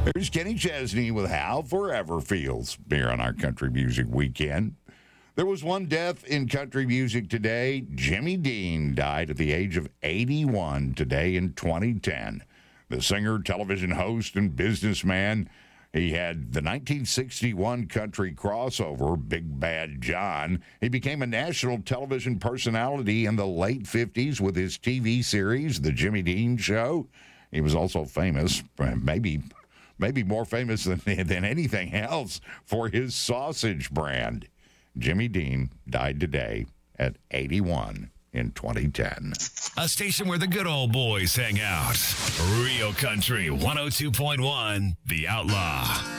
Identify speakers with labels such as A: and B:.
A: Here's Kenny Chesney with How Forever Feels here on our Country Music Weekend. There was one death in country music today. Jimmy Dean died at the age of 81 today in 2010. The singer, television host, and businessman. He had the 1961 country crossover, Big Bad John. He became a national television personality in the late 50s with his TV series, The Jimmy Dean Show. He was also famous, maybe more famous than anything else, for his sausage brand. Jimmy Dean died today at 81 in 2010.
B: A station where the good old boys hang out. Real Country 102.1, The Outlaw.